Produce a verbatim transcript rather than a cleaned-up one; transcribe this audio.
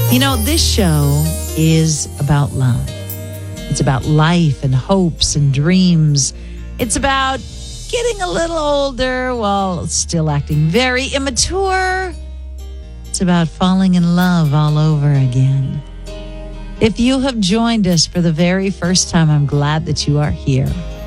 You know, this show is about love. It's about life and hopes and dreams. It's about getting a little older while still acting very immature. It's about falling in love all over again. If you have joined us for the very first time, I'm glad that you are here.